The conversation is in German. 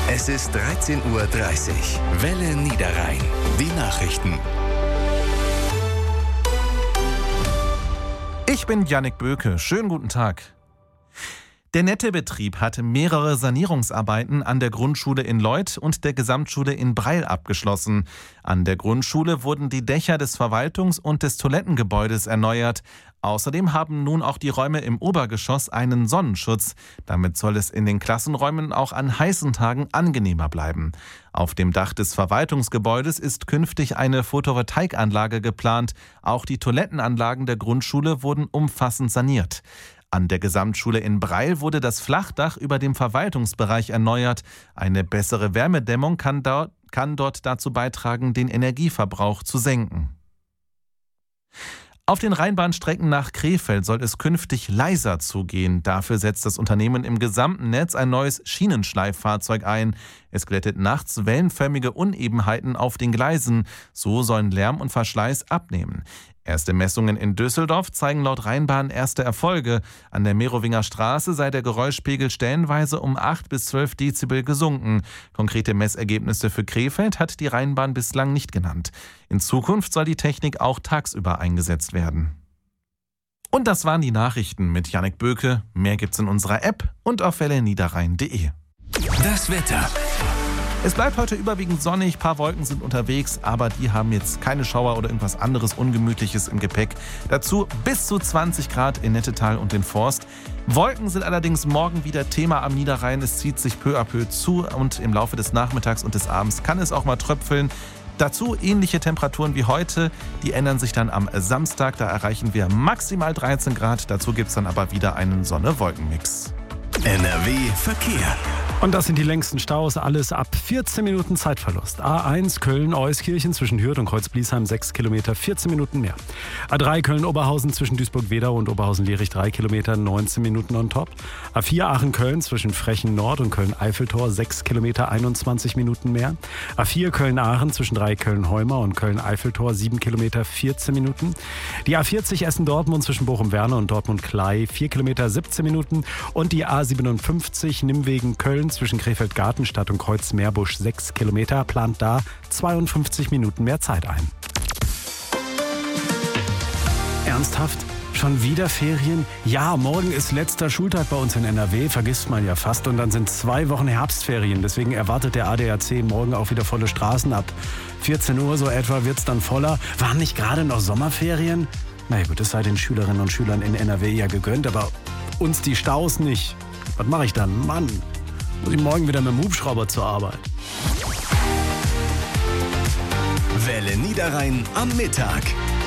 Es ist 13:30 Uhr. Welle Niederrhein. Die Nachrichten. Ich bin Jannik Böke. Schönen guten Tag. Der Nettebetrieb hat mehrere Sanierungsarbeiten an der Grundschule in Leuth und der Gesamtschule in Breil abgeschlossen. An der Grundschule wurden die Dächer des Verwaltungs- und des Toilettengebäudes erneuert. Außerdem haben nun auch die Räume im Obergeschoss einen Sonnenschutz. Damit soll es in den Klassenräumen auch an heißen Tagen angenehmer bleiben. Auf dem Dach des Verwaltungsgebäudes ist künftig eine Photovoltaikanlage geplant. Auch die Toilettenanlagen der Grundschule wurden umfassend saniert. An der Gesamtschule in Breil wurde das Flachdach über dem Verwaltungsbereich erneuert. Eine bessere Wärmedämmung kann dort dazu beitragen, den Energieverbrauch zu senken. Auf den Rheinbahnstrecken nach Krefeld soll es künftig leiser zugehen. Dafür setzt das Unternehmen im gesamten Netz ein neues Schienenschleiffahrzeug ein. Es glättet nachts wellenförmige Unebenheiten auf den Gleisen. So sollen Lärm und Verschleiß abnehmen. Erste Messungen in Düsseldorf zeigen laut Rheinbahn erste Erfolge. An der Merowinger Straße sei der Geräuschpegel stellenweise um 8 bis 12 Dezibel gesunken. Konkrete Messergebnisse für Krefeld hat die Rheinbahn bislang nicht genannt. In Zukunft soll die Technik auch tagsüber eingesetzt werden. Und das waren die Nachrichten mit Jannik Böke. Mehr gibt's in unserer App und auf welleniederrhein.de. Das Wetter. Es bleibt heute überwiegend sonnig, ein paar Wolken sind unterwegs, aber die haben jetzt keine Schauer oder irgendwas anderes Ungemütliches im Gepäck. Dazu bis zu 20 Grad in Nettetal und den Forst. Wolken sind allerdings morgen wieder Thema am Niederrhein. Es zieht sich peu à peu zu und im Laufe des Nachmittags und des Abends kann es auch mal tröpfeln. Dazu ähnliche Temperaturen wie heute, die ändern sich dann am Samstag. Da erreichen wir maximal 13 Grad, dazu gibt es dann aber wieder einen Sonne-Wolken-Mix. NRW Verkehr. Und das sind die längsten Staus, alles ab 14 Minuten Zeitverlust. A1 Köln-Euskirchen zwischen Hürth und Kreuz-Bliesheim 6 Kilometer, 14 Minuten mehr. A3 Köln-Oberhausen zwischen Duisburg-Wedau und Oberhausen-Lierich 3 Kilometer, 19 Minuten on top. A4 Aachen-Köln zwischen Frechen-Nord und Köln-Eiffeltor 6 Kilometer, 21 Minuten mehr. A4 Köln-Aachen zwischen 3 Köln-Heumer und Köln-Eiffeltor 7 Kilometer, 14 Minuten. Die A40 Essen-Dortmund zwischen Bochum-Werne und Dortmund-Klei 4 Kilometer, 17 Minuten. Und die A57 Nimwegen-Köln zwischen Krefeld-Gartenstadt und Kreuz-Meerbusch 6 Kilometer, plant da 52 Minuten mehr Zeit ein. Ernsthaft? Schon wieder Ferien? Ja, morgen ist letzter Schultag bei uns in NRW, vergisst man ja fast. Und dann sind 2 Wochen Herbstferien. Deswegen erwartet der ADAC morgen auch wieder volle Straßen. Ab 14 Uhr so etwa wird es dann voller. Waren nicht gerade noch Sommerferien? Na ja gut, es sei den Schülerinnen und Schülern in NRW ja gegönnt, aber uns die Staus nicht. Was mache ich dann? Mann, muss ich morgen wieder mit dem Hubschrauber zur Arbeit. Welle Niederrhein am Mittag.